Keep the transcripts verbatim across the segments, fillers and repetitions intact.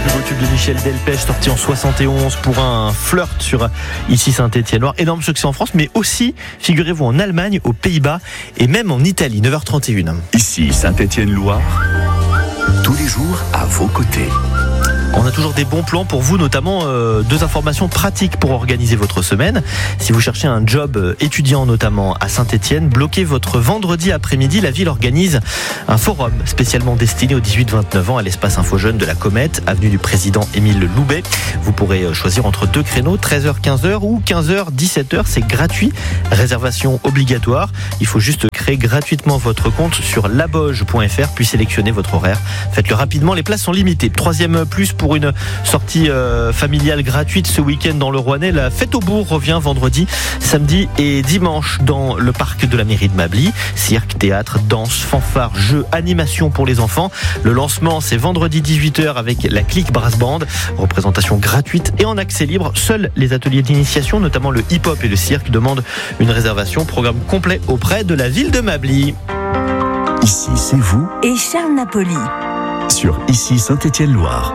plus beau tube de Michel Delpech, sorti en soixante et onze pour un flirt sur Ici Saint-Étienne-Loire. Énorme succès en France, mais aussi, figurez-vous, en Allemagne, aux Pays-Bas et même en Italie. neuf heures trente et une. Ici Saint-Étienne-Loire, tous les jours à vos côtés. On a toujours des bons plans pour vous, notamment euh, deux informations pratiques pour organiser votre semaine. Si vous cherchez un job euh, étudiant notamment à Saint-Étienne, bloquez votre vendredi après-midi. La ville organise un forum spécialement destiné aux dix-huit vingt-neuf ans à l'espace Info Jeunes de la Comète, avenue du président Émile Loubet. Vous pourrez euh, choisir entre deux créneaux, treize heures quinze heures ou quinze heures dix-sept heures. C'est gratuit, réservation obligatoire. Il faut juste créer gratuitement votre compte sur laboge point f r puis sélectionner votre horaire. Faites-le rapidement, les places sont limitées. Troisième plus pour une sortie euh, familiale gratuite ce week-end dans le Rouennais. La fête au bourg revient vendredi, samedi et dimanche dans le parc de la mairie de Mably. Cirque, théâtre, danse, fanfare, jeux, animation pour les enfants. Le lancement, c'est vendredi dix-huit heures avec la Clique Brass Band. Représentation gratuite et en accès libre. Seuls les ateliers d'initiation, notamment le hip-hop et le cirque, demandent une réservation. Programme complet auprès de la ville de Mably. Ici, c'est vous et Charles Napoli sur Ici Saint-Étienne-Loire.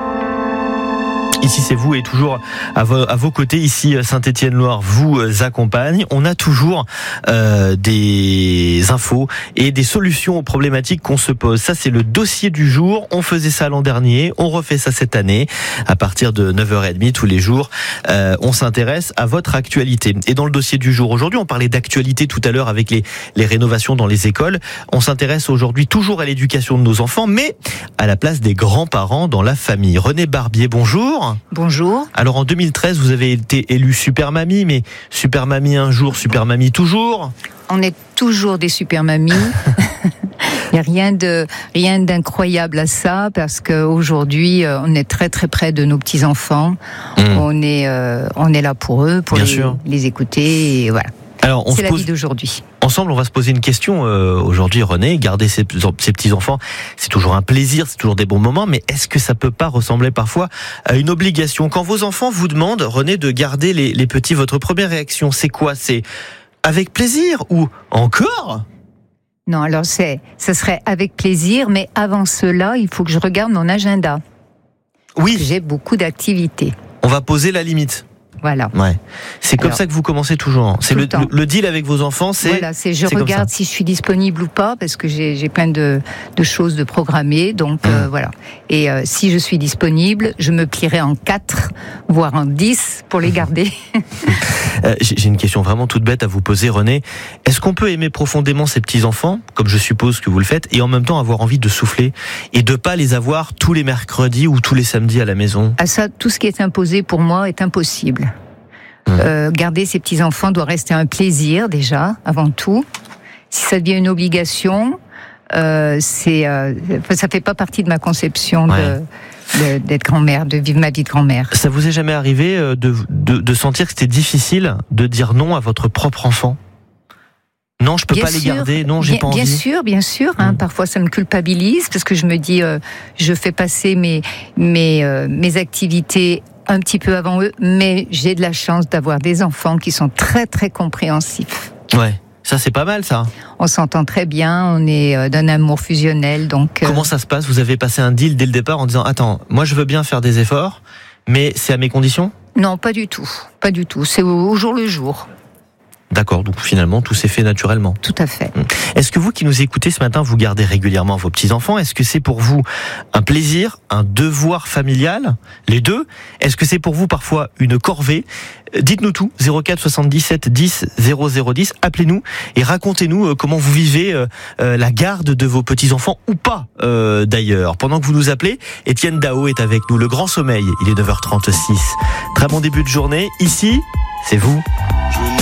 Ici c'est vous et toujours à vos, à vos côtés, ici Saint-Étienne-Loire vous accompagne. On a toujours euh, des infos et des solutions aux problématiques qu'on se pose. Ça c'est le dossier du jour. On faisait ça l'an dernier, on refait ça cette année. À partir de neuf heures trente tous les jours, euh, on s'intéresse à votre actualité. Et dans le dossier du jour aujourd'hui, on parlait d'actualité tout à l'heure avec les, les rénovations dans les écoles. On s'intéresse aujourd'hui toujours à l'éducation de nos enfants, mais à la place des grands-parents dans la famille. René Barbier, bonjour. Bonjour. Alors en deux mille treize, vous avez été élue super mamie, mais super mamie un jour, super mamie toujours. On est toujours des super mamies. Il n'y a rien de rien d'incroyable à ça parce qu'aujourd'hui on est très très près de nos petits enfants. Mmh. On est euh, on est là pour eux, pour les, les écouter et voilà. Alors, on c'est se la pose... vie d'aujourd'hui. Ensemble, on va se poser une question euh, aujourd'hui, René. Garder ses, ses petits-enfants, c'est toujours un plaisir, c'est toujours des bons moments, mais est-ce que ça peut pas ressembler parfois à une obligation ? Quand vos enfants vous demandent, René, de garder les, les petits, votre première réaction, c'est quoi ? C'est avec plaisir ou encore ? Non, alors c'est, ça serait avec plaisir, mais avant cela, il faut que je regarde mon agenda. Oui. J'ai beaucoup d'activités. On va poser la limite. Voilà. Ouais. C'est comme Alors, ça que vous commencez toujours. C'est le, le, le deal avec vos enfants, c'est. Voilà, c'est je c'est regarde si je suis disponible ou pas parce que j'ai, j'ai plein de, de choses de programmer. Donc mmh. euh, voilà. Et euh, si je suis disponible, je me plierai en quatre, voire en dix pour les garder. euh, j'ai une question vraiment toute bête à vous poser, René. Est-ce qu'on peut aimer profondément ces petits enfants, comme je suppose que vous le faites, et en même temps avoir envie de souffler et de pas les avoir tous les mercredis ou tous les samedis à la maison ? À ça, tout ce qui est imposé pour moi est impossible. Mmh. Euh, garder ses petits-enfants doit rester un plaisir déjà, avant tout. Si ça devient une obligation, euh, c'est, euh, ça fait pas partie de ma conception ouais. de, de, d'être grand-mère, de vivre ma vie de grand-mère. Ça vous est jamais arrivé de, de, de sentir que c'était difficile de dire non à votre propre enfant ? Non, je peux bien pas sûr, les garder. Non, j'ai bien, pas envie. Bien sûr, bien sûr. Hein, mmh. Parfois, ça me culpabilise parce que je me dis, euh, je fais passer mes mes euh, mes activités un petit peu avant eux, mais j'ai de la chance d'avoir des enfants qui sont très très compréhensifs. Ouais, ça c'est pas mal ça. On s'entend très bien, on est d'un amour fusionnel, donc. Euh... Comment ça se passe ? Vous avez passé un deal dès le départ en disant attends, moi je veux bien faire des efforts, mais c'est à mes conditions ? Non, pas du tout, pas du tout. C'est au, au jour le jour. D'accord, donc finalement tout s'est fait naturellement. Tout à fait. Est-ce que vous qui nous écoutez ce matin, vous gardez régulièrement vos petits-enfants ? Est-ce que c'est pour vous un plaisir, un devoir familial ? Les deux ? Est-ce que c'est pour vous parfois une corvée ? Dites-nous tout, zéro quatre soixante-dix-sept dix zéro zéro dix, appelez-nous et racontez-nous comment vous vivez la garde de vos petits-enfants ou pas euh, d'ailleurs. Pendant que vous nous appelez, Étienne Dao est avec nous, le grand sommeil, il est neuf heures trente-six. Très bon début de journée, ici, c'est vous.